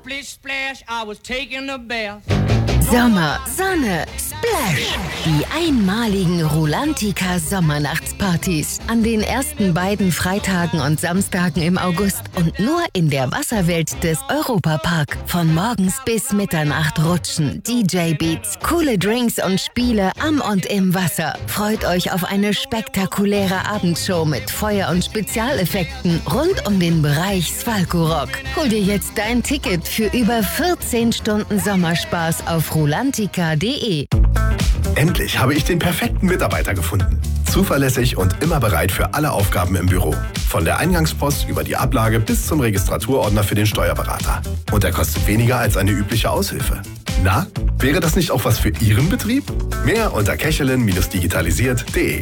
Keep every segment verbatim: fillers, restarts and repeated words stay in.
Splish splash, I was taking a bath. Sommer, Sonne, Splash! Die einmaligen Rulantica Sommernachtspartys an den ersten beiden Freitagen und Samstagen im August und nur in der Wasserwelt des Europapark. Von morgens bis Mitternacht rutschen, D J-Beats, coole Drinks und Spiele am und im Wasser. Freut euch auf eine spektakuläre Abendshow mit Feuer- und Spezialeffekten rund um den Bereich Svalko-Rock. Hol dir jetzt dein Ticket für über vierzehn Stunden Sommerspaß auf rulantica punkt de. Endlich habe ich den perfekten Mitarbeiter gefunden. Zuverlässig und immer bereit für alle Aufgaben im Büro. Von der Eingangspost über die Ablage bis zum Registraturordner für den Steuerberater. Und er kostet weniger als eine übliche Aushilfe. Na, wäre das nicht auch was für Ihren Betrieb? Mehr unter kechelin digitalisiert punkt de.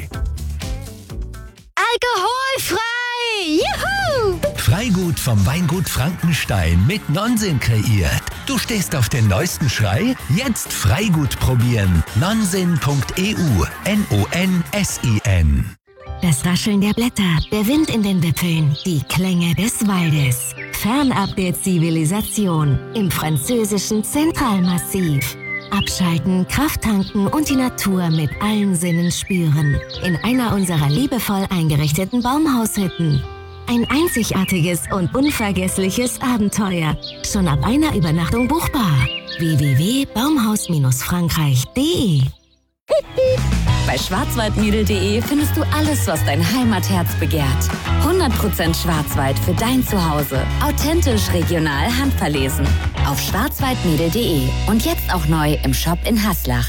Alkoholfrei! Juhu! Freigut vom Weingut Frankenstein mit Nonsens kreiert. Du stehst auf den neuesten Schrei? Jetzt Freigut probieren. nonsen punkt e u. N O N S I N. Das Rascheln der Blätter, der Wind in den Wipfeln, die Klänge des Waldes. Fernab der Zivilisation im französischen Zentralmassiv. Abschalten, Kraft tanken und die Natur mit allen Sinnen spüren. In einer unserer liebevoll eingerichteten Baumhaushütten. Ein einzigartiges und unvergessliches Abenteuer. Schon ab einer Übernachtung buchbar. w w w punkt baumhaus frankreich punkt de. Bei schwarzwaldmädel punkt de findest du alles, was dein Heimatherz begehrt. hundert Prozent Schwarzwald für dein Zuhause. Authentisch, regional, handverlesen. Auf schwarzwaldmädel punkt de und jetzt auch neu im Shop in Haslach.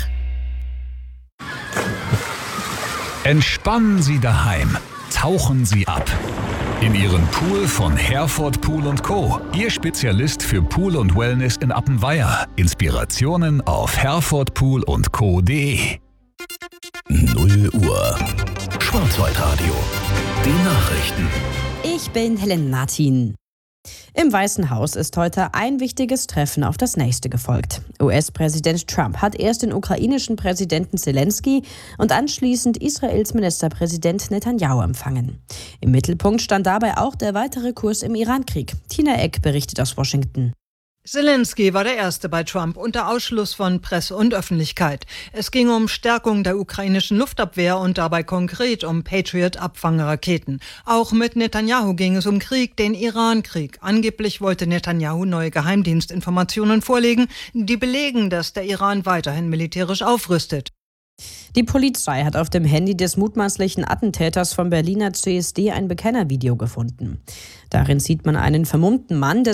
Entspannen Sie daheim. Tauchen Sie ab. In Ihren Pool von Herford Pool und Co. Ihr Spezialist für Pool und Wellness in Appenweier. Inspirationen auf herford pool und co punkt de. null Uhr. Schwarzwaldradio. Die Nachrichten. Ich bin Helen Martin. Im Weißen Haus ist heute ein wichtiges Treffen auf das nächste gefolgt. U S-Präsident Trump hat erst den ukrainischen Präsidenten Zelensky und anschließend Israels Ministerpräsident Netanyahu empfangen. Im Mittelpunkt stand dabei auch der weitere Kurs im Iran-Krieg. Tina Eck berichtet aus Washington. Zelensky war der Erste bei Trump unter Ausschluss von Presse und Öffentlichkeit. Es ging um Stärkung der ukrainischen Luftabwehr und dabei konkret um Patriot-Abfangraketen. Auch mit Netanyahu ging es um Krieg, den Iran-Krieg. Angeblich wollte Netanyahu neue Geheimdienstinformationen vorlegen, die belegen, dass der Iran weiterhin militärisch aufrüstet. Die Polizei hat auf dem Handy des mutmaßlichen Attentäters vom Berliner C S D ein Bekennervideo gefunden. Darin sieht man einen vermummten Mann,